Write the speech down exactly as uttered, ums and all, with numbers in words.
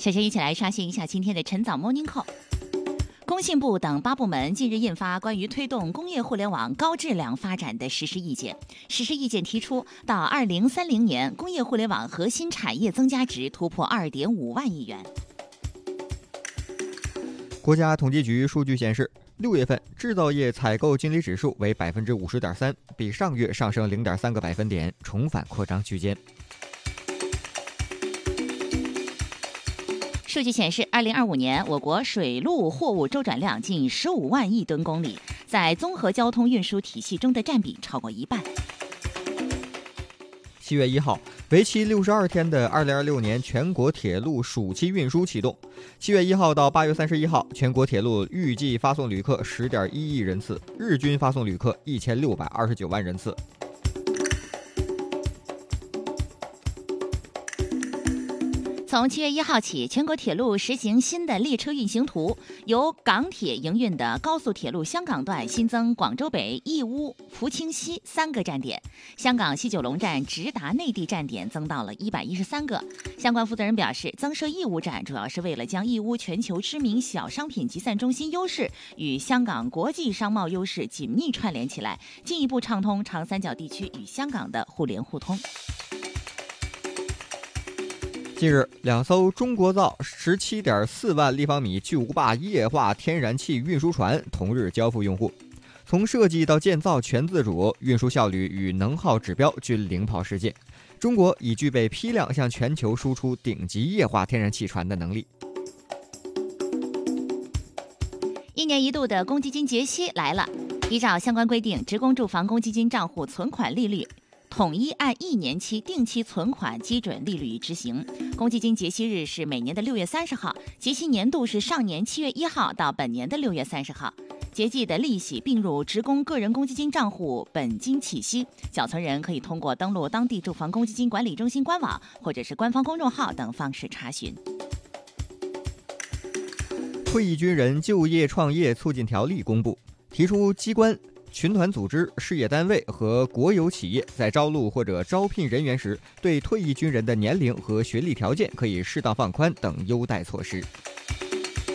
小学一起来刷新一下今天的晨早 Morning Call。工信部等八部门近日印发关于推动工业互联网高质量发展的实施意见。实施意见提出，到二零三零年，工业互联网核心产业增加值突破二点五万亿元。 国家统计局数据显示，六月份制造业采购经理指数为百分之五十点三，比上月上升零点三个百分点，重返扩张区间。 数据显示，二零二五年我国水陆货物周转量近十五万亿吨公里，在综合交通运输体系中的占比超过一半。 七月一号，为期六十二天的二零二六年全国铁路暑期运输启动。七月一号到八月三十一号，全国铁路预计发送旅客十点一亿人次，日均发送旅客一千六百二十九万人次。 从七月一号起，全国铁路实行新的列车运行图，由港铁营运的高速铁路香港段新增广州北、义乌、涪清西三个站点，香港西九龙站直达内地站点增到了一百一十三个。相关负责人表示，增设义乌站主要是为了将义乌全球知名小商品集散中心优势与香港国际商贸优势紧密串联起来，进一步畅通长三角地区与香港的互联互通。 近日，两艘中国造十七点四万立方米巨无霸液化天然气运输船同日交付用户。从设计到建造全自主，运输效率与能耗指标均领跑世界。中国已具备批量向全球输出顶级液化天然气船的能力。 一年一度的公积金结息来了，依照相关规定，职工住房公积金账户存款利率统一按一年期定期存款基准利率执行，公积金结息日是每年的六月三十号，结息年度是上年七月一号到本年的六月三十号。结计的利息并入职工个人公积金账户本金起息，缴存人可以通过登录当地住房公积金管理中心官网或者是官方公众号等方式查询。 退役军人就业创业促进条例公布，提出机关、群团组织、事业单位和国有企业在招录或者招聘人员时，对退役军人的年龄和学历条件可以适当放宽等优待措施。